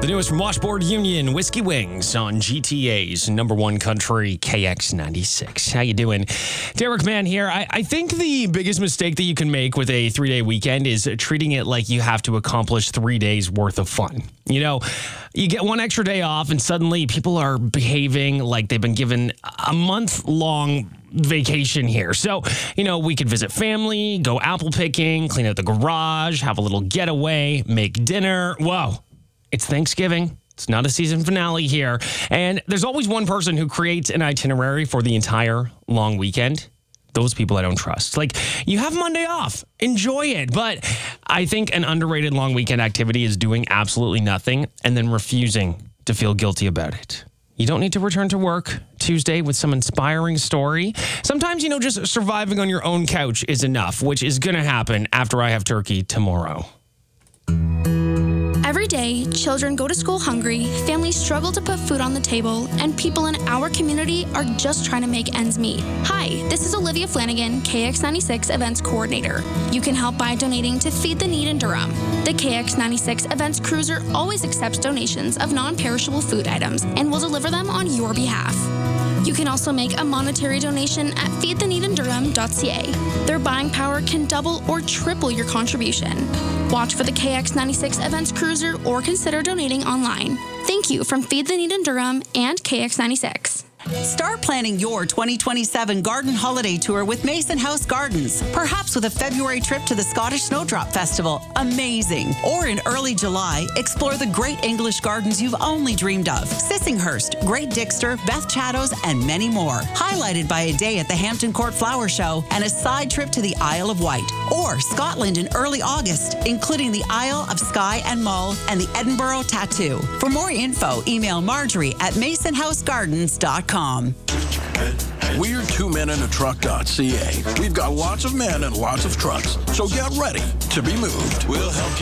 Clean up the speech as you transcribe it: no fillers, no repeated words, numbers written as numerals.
The newest from Washboard Union, Whiskey Wings on GTA's number one country, KX96. How you doing? Derek Mann here. I think the biggest mistake that you can make with a 3-day weekend is treating it like you have to accomplish 3 days worth of fun. You know, you get one extra day off and suddenly people are behaving like they've been given a month-long vacation here. So, you know, we could visit family, go apple picking, clean out the garage, have a little getaway, make dinner. Whoa. It's Thanksgiving. It's not a season finale here. And there's always one person who creates an itinerary for the entire long weekend. Those people I don't trust. Like, you have Monday off. Enjoy it. But I think an underrated long weekend activity is doing absolutely nothing and then refusing to feel guilty about it. You don't need to return to work Tuesday with some inspiring story. Sometimes, you know, just surviving on your own couch is enough, which is going to happen after I have turkey tomorrow. Every day, children go to school hungry, families struggle to put food on the table, and people in our community are just trying to make ends meet. Hi, this is Olivia Flanagan, KX96 Events Coordinator. You can help by donating to Feed the Need in Durham. The KX96 Events Cruiser always accepts donations of non-perishable food items and will deliver them on your behalf. You can also make a monetary donation at feedtheneedindurham.ca. Their buying power can double or triple your contribution. Watch for the KX96 Events Cruiser or consider donating online. Thank you from Feed the Need in Durham and KX96. Start planning your 2027 garden holiday tour with Mason House Gardens, perhaps with a February trip to the Scottish Snowdrop Festival. Amazing. Or in early July, explore the great English gardens you've only dreamed of. Sissinghurst, Great Dixter, Beth Chattos, and many more. Highlighted by a day at the Hampton Court Flower Show and a side trip to the Isle of Wight. Or Scotland in early August, including the Isle of Skye and Mull and the Edinburgh Tattoo. For more info, email Marjorie@MasonHouseGardens.com. We're 2menintruck.ca. We've got lots of men and lots of trucks, so get ready to be moved. We'll help